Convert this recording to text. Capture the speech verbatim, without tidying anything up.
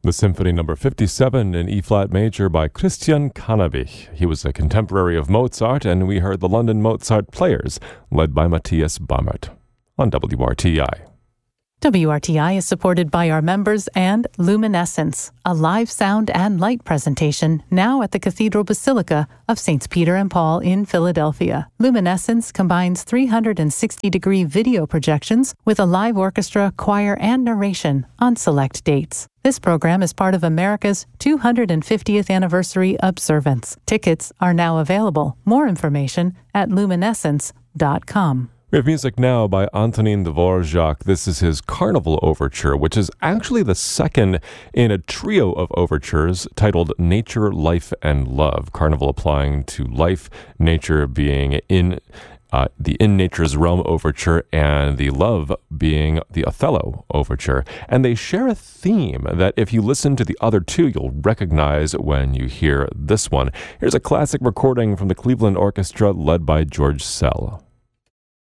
The Symphony Number fifty-seven in E-flat major by Christian Cannabich. He was a contemporary of Mozart, and we heard the London Mozart Players, led by Matthias Bammert, on W R T I. W R T I is supported by our members and Luminescence, a live sound and light presentation now at the Cathedral Basilica of Saints Peter and Paul in Philadelphia. Luminescence combines three hundred sixty degree video projections with a live orchestra, choir, and narration on select dates. This program is part of America's two hundred fiftieth anniversary observance. Tickets are now available. More information at luminescence dot com. We have music now by Antonin Dvorak. This is his Carnival Overture, which is actually the second in a trio of overtures titled Nature, Life, and Love. Carnival applying to life, nature being in uh, the In Nature's Realm overture, and the love being the Othello overture. And they share a theme that if you listen to the other two, you'll recognize when you hear this one. Here's a classic recording from the Cleveland Orchestra led by George Szell.